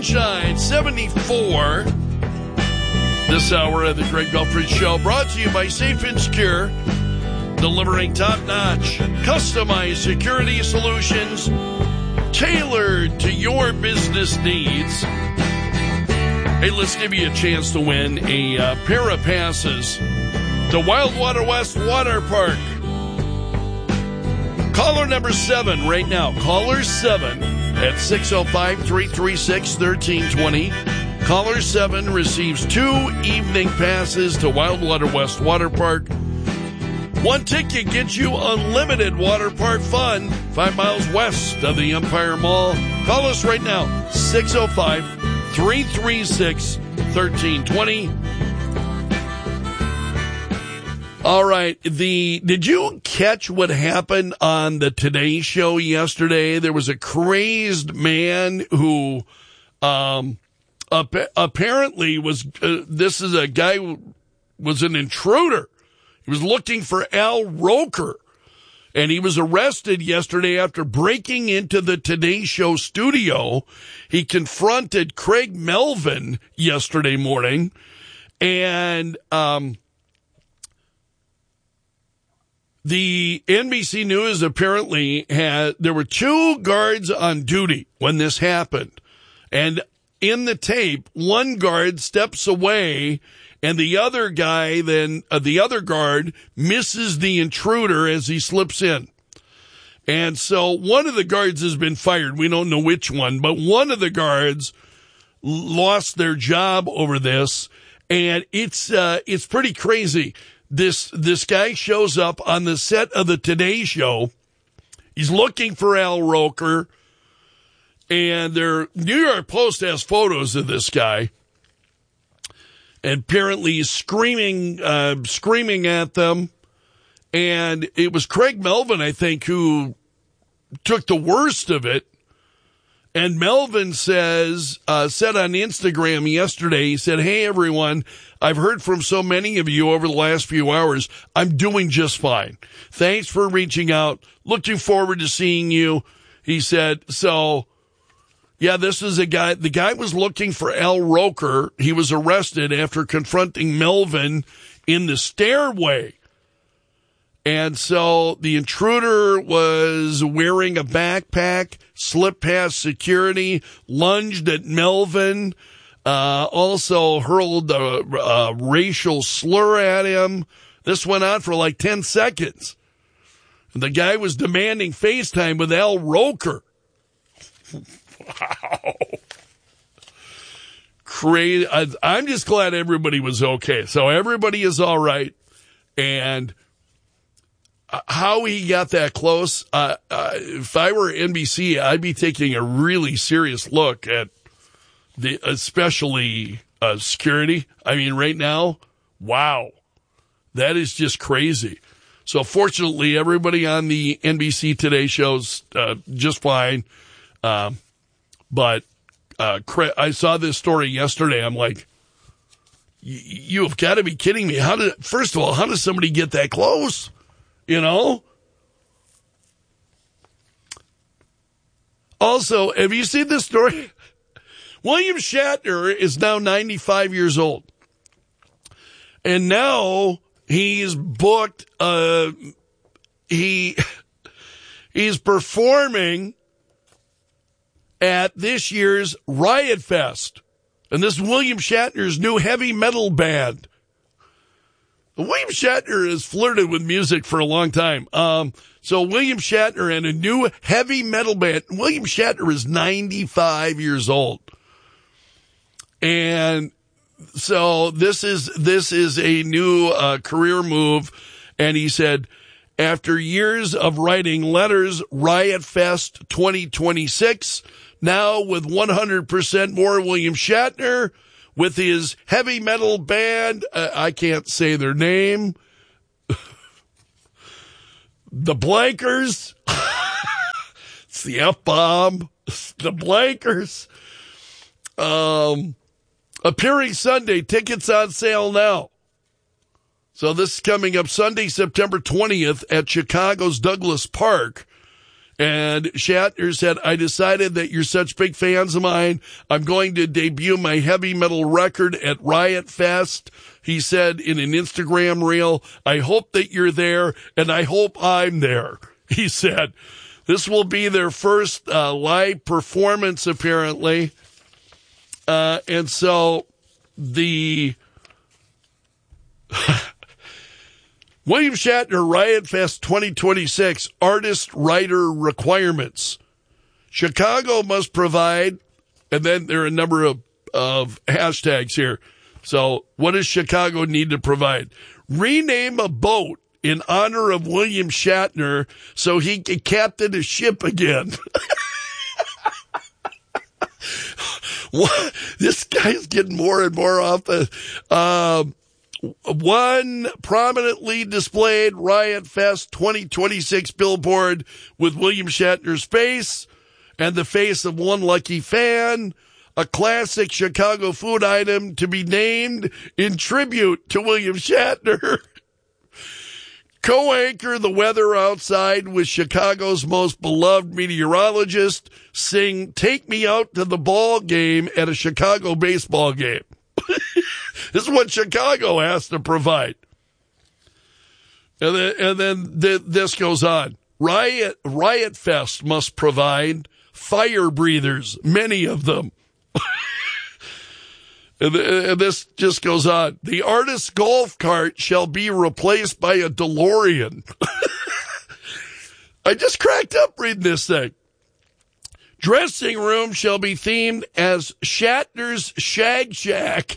sunshine, 74. This hour of the Greg Belfry Show brought to you by Safe and Secure, delivering top-notch, customized security solutions tailored to your business needs. Hey, let's give you a chance to win a pair of passes to Wildwater West Water Park. Caller number 7 right now. Caller 7 at 605-336-1320. Caller 7 receives 2 evening passes to Wildwater West Water Park. 1 ticket gets you unlimited water park fun 5 miles west of the Empire Mall. Call us right now, 605-336-1320. All right, did you catch what happened on the Today Show yesterday? There was a crazed man who apparently was, this is a guy who was an intruder. He was looking for Al Roker, and he was arrested yesterday after breaking into the Today Show studio. He confronted Craig Melvin yesterday morning, and the NBC News apparently there were 2 guards on duty when this happened. And in the tape, one guard steps away and the other guy the other guard misses the intruder as he slips in. And so one of the guards has been fired. We don't know which one, but one of the guards lost their job over this. And it's pretty crazy. This guy shows up on the set of the Today Show. He's looking for Al Roker, and their New York Post has photos of this guy. And apparently he's screaming at them. And it was Craig Melvin, I think, who took the worst of it. And Melvin said on Instagram yesterday, he said, "Hey, everyone, I've heard from so many of you over the last few hours. I'm doing just fine. Thanks for reaching out. Looking forward to seeing you." He said, so, yeah, this is a guy. The guy was looking for Al Roker. He was arrested after confronting Melvin in the stairway. And so the intruder was wearing a backpack, slipped past security, lunged at Melvin, also hurled a racial slur at him. This went on for like 10 seconds. The guy was demanding FaceTime with Al Roker. Wow. Crazy. I'm just glad everybody was okay. So everybody is all right. And how he got that close, if I were NBC, I'd be taking a really serious look at especially security. I mean, right now, wow, that is just crazy. So fortunately, everybody on the NBC Today show's just fine. But I saw this story yesterday. I'm like, you have got to be kidding me. First of all, how does somebody get that close? You know? Also, have you seen this story? William Shatner is now 95 years old. And now he's booked, he's performing at this year's Riot Fest. And this is William Shatner's new heavy metal band. William Shatner has flirted with music for a long time. So William Shatner and a new heavy metal band. William Shatner is 95 years old. And so this is a new career move. And he said, after years of writing letters, Riot Fest 2026, now with 100% more William Shatner, with his heavy metal band, I can't say their name, the Blankers, it's the F-bomb, the Blankers, appearing Sunday, tickets on sale now. So this is coming up Sunday, September 20th at Chicago's Douglas Park. And Shatner said, I decided that you're such big fans of mine. I'm going to debut my heavy metal record at Riot Fest. He said in an Instagram reel, I hope that you're there, and I hope I'm there. He said, this will be their first live performance, apparently. And so the William Shatner Riot Fest 2026 artist writer requirements. Chicago must provide, and then there are a number of hashtags here. So what does Chicago need to provide? Rename a boat in honor of William Shatner so he can captain a ship again. This guy's getting more and more off the... One prominently displayed Riot Fest 2026 billboard with William Shatner's face and the face of one lucky fan. A classic Chicago food item to be named in tribute to William Shatner. Co-anchor the weather outside with Chicago's most beloved meteorologist. Sing "Take Me Out to the Ball Game" at a Chicago baseball game. This is what Chicago has to provide. And then this goes on. Riot Fest must provide fire breathers, many of them. And this just goes on. The artist's golf cart shall be replaced by a DeLorean. I just cracked up reading this thing. Dressing room shall be themed as Shatner's Shag Shack.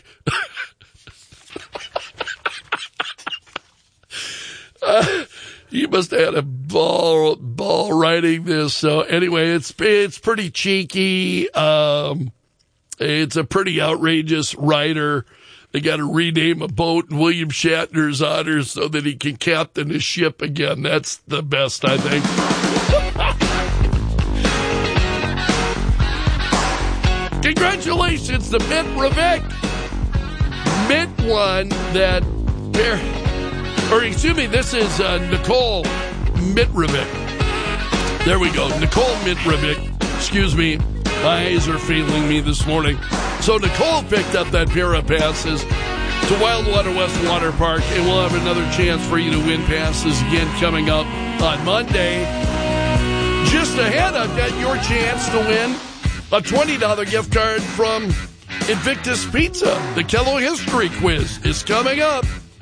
You must have had a ball writing this. So anyway, it's pretty cheeky. It's a pretty outrageous writer. They got to rename a boat in William Shatner's honor so that he can captain his ship again. That's the best, I think. Congratulations to Mitt Ravik. Mitt won that. This is Nicole Mitrovic. There we go. Nicole Mitrovic. Excuse me. My eyes are failing me this morning. So Nicole picked up that pair of passes to Wildwater West Water Park, and we'll have another chance for you to win passes again coming up on Monday. Just ahead, I've got your chance to win a $20 gift card from Invictus Pizza. The Kello History Quiz is coming up.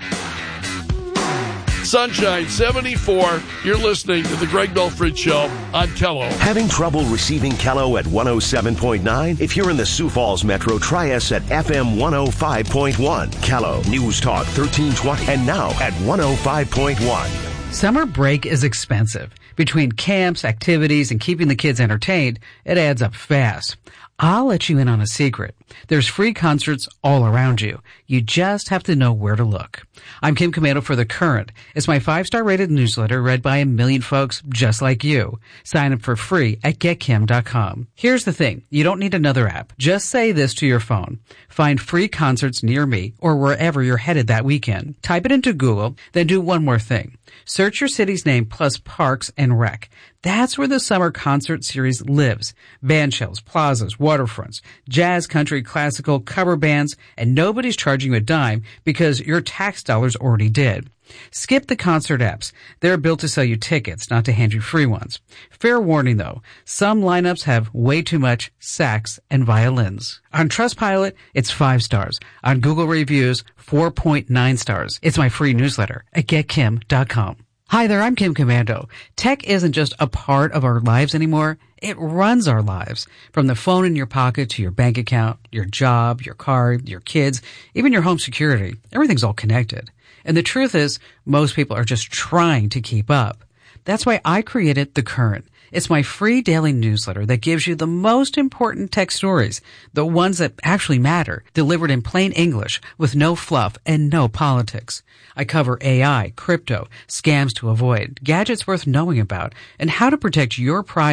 Sunshine 74. You're listening to the Greg Belford Show on Kello. Having trouble receiving Kello at 107.9? If you're in the Sioux Falls Metro, try us at FM 105.1. Kello News Talk 1320 and now at 105.1. Summer break is expensive. Between camps, activities, and keeping the kids entertained, it adds up fast. I'll let you in on a secret. There's free concerts all around you. You just have to know where to look. I'm Kim Commando for The Current. It's my 5-star rated newsletter read by a million folks just like you. Sign up for free at getkim.com. Here's the thing. You don't need another app. Just say this to your phone. Find free concerts near me or wherever you're headed that weekend. Type it into Google, then do one more thing. Search your city's name plus Parks and Rec. That's where the summer concert series lives. Bandshells, plazas, waterfronts, jazz, country, classical, cover bands, and nobody's charging you a dime because your tax dollars already did. Skip the concert apps. They're built to sell you tickets, not to hand you free ones. Fair warning though, some lineups have way too much sax and violins. On Trustpilot, it's 5 stars. On Google Reviews, 4.9 stars. It's my free newsletter at getkim.com. Hi there, I'm Kim Commando. Tech isn't just a part of our lives anymore. It runs our lives. From the phone in your pocket to your bank account, your job, your car, your kids, even your home security. Everything's all connected. And the truth is, most people are just trying to keep up. That's why I created The Current. It's my free daily newsletter that gives you the most important tech stories, the ones that actually matter, delivered in plain English with no fluff and no politics. I cover AI, crypto, scams to avoid, gadgets worth knowing about, and how to protect your privacy